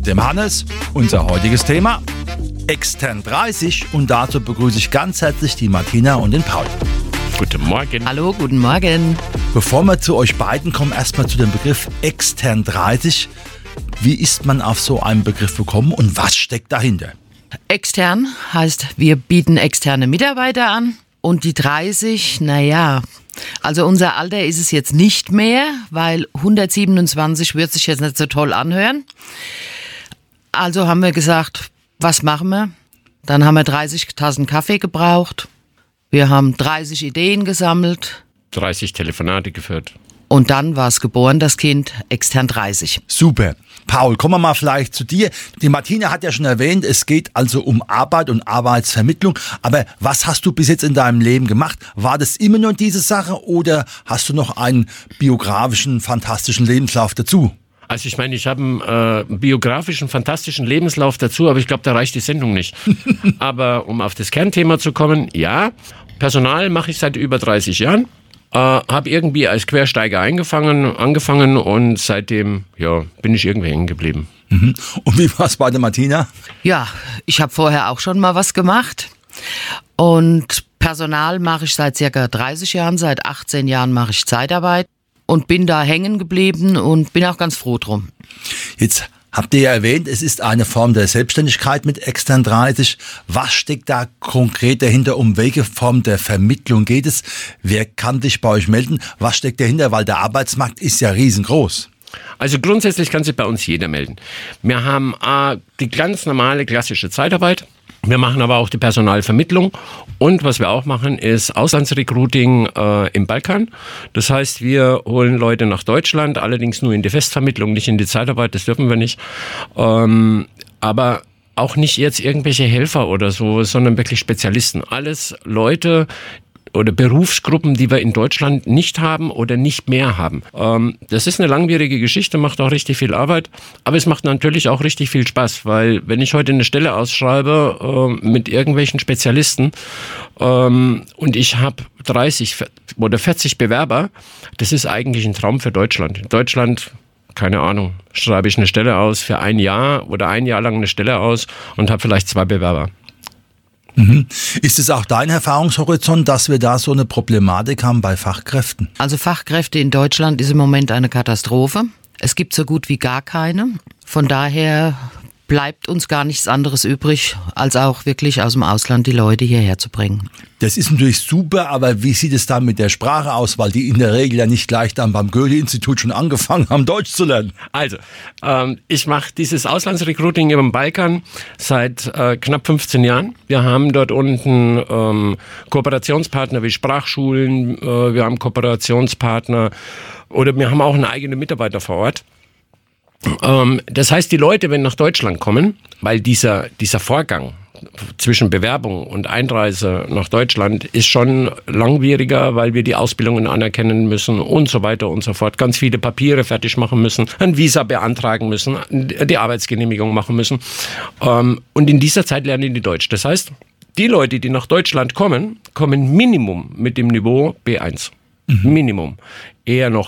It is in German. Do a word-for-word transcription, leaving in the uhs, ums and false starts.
dem Hannes. Unser heutiges Thema Extern dreißig und dazu begrüße ich ganz herzlich die Martina und den Paul. Guten Morgen. Hallo, guten Morgen. Bevor wir zu euch beiden kommen, erstmal zu dem Begriff Extern dreißig. Wie ist man auf so einen Begriff gekommen und was steckt dahinter? Extern heißt, wir bieten externe Mitarbeiter an. Und die dreißig, naja, also unser Alter ist es jetzt nicht mehr, weil hundertsiebenundzwanzig wird sich jetzt nicht so toll anhören. Also haben wir gesagt, was machen wir? Dann haben wir dreißig Tassen Kaffee gebraucht. Wir haben dreißig Ideen gesammelt. dreißig Telefonate geführt. Und dann war es geboren, das Kind, Extern dreißig. Super. Paul, kommen wir mal vielleicht zu dir. Die Martina hat ja schon erwähnt, es geht also um Arbeit und Arbeitsvermittlung. Aber was hast du bis jetzt in deinem Leben gemacht? War das immer nur diese Sache oder hast du noch einen biografischen, fantastischen Lebenslauf dazu? Also ich meine, ich habe einen äh, biografischen, fantastischen Lebenslauf dazu, aber ich glaube, da reicht die Sendung nicht. Aber um auf das Kernthema zu kommen, ja, Personal mache ich seit über dreißig Jahren. Äh, habe irgendwie als Quersteiger eingefangen, angefangen und seitdem ja, bin ich irgendwie hängen geblieben. Mhm. Und wie war es bei der Martina? Ja, ich habe vorher auch schon mal was gemacht und Personal mache ich seit circa dreißig Jahren, seit achtzehn Jahren mache ich Zeitarbeit und bin da hängen geblieben und bin auch ganz froh drum. Jetzt habt ihr ja erwähnt, es ist eine Form der Selbstständigkeit mit Extern dreißig. Was steckt da konkret dahinter? Um welche Form der Vermittlung geht es? Wer kann sich bei euch melden? Was steckt dahinter? Weil der Arbeitsmarkt ist ja riesengroß. Also grundsätzlich kann sich bei uns jeder melden. Wir haben äh, die ganz normale klassische Zeitarbeit. Wir machen aber auch die Personalvermittlung und was wir auch machen, ist Auslandsrecruiting äh, im Balkan. Das heißt, wir holen Leute nach Deutschland, allerdings nur in die Festvermittlung, nicht in die Zeitarbeit, das dürfen wir nicht. Ähm, aber auch nicht jetzt irgendwelche Helfer oder so, sondern wirklich Spezialisten. Alles Leute oder Berufsgruppen, die wir in Deutschland nicht haben oder nicht mehr haben. Ähm, das ist eine langwierige Geschichte, macht auch richtig viel Arbeit, aber es macht natürlich auch richtig viel Spaß, weil wenn ich heute eine Stelle ausschreibe äh, mit irgendwelchen Spezialisten ähm, und ich habe dreißig oder vierzig Bewerber, das ist eigentlich ein Traum für Deutschland. In Deutschland, keine Ahnung, schreibe ich eine Stelle aus für ein Jahr oder ein Jahr lang eine Stelle aus und habe vielleicht zwei Bewerber. Mhm. Ist es auch dein Erfahrungshorizont, dass wir da so eine Problematik haben bei Fachkräften? Also Fachkräfte in Deutschland ist im Moment eine Katastrophe. Es gibt so gut wie gar keine. Von daher bleibt uns gar nichts anderes übrig, als auch wirklich aus dem Ausland die Leute hierher zu bringen. Das ist natürlich super, aber wie sieht es dann mit der Sprache aus? Weil die in der Regel ja nicht gleich dann beim Goethe-Institut schon angefangen haben, Deutsch zu lernen. Also, ähm, ich mache dieses Auslandsrecruiting im Balkan seit äh, knapp fünfzehn Jahren. Wir haben dort unten ähm, Kooperationspartner wie Sprachschulen, äh, wir haben Kooperationspartner oder wir haben auch eine eigene Mitarbeiter vor Ort. Ähm, das heißt, die Leute, wenn nach Deutschland kommen, weil dieser, dieser Vorgang zwischen Bewerbung und Einreise nach Deutschland ist schon langwieriger, weil wir die Ausbildungen anerkennen müssen und so weiter und so fort. Ganz viele Papiere fertig machen müssen, ein Visa beantragen müssen, die Arbeitsgenehmigung machen müssen. Ähm, und in dieser Zeit lernen die Deutsch. Das heißt, die Leute, die nach Deutschland kommen, kommen Minimum mit dem Niveau B eins. Mhm. Minimum. Eher noch